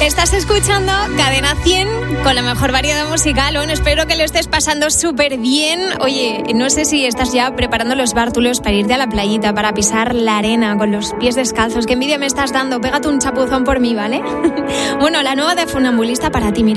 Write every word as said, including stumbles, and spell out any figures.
Estás escuchando Cadena cien con la mejor variedad musical. Bueno, espero que lo estés pasando súper bien. Oye, no sé si estás ya preparando los bártulos para irte a la playita, para pisar la arena con los pies descalzos. Qué envidia me estás dando. Pégate un chapuzón por mí, ¿vale? Bueno, la nueva de Funambulista para ti, mira.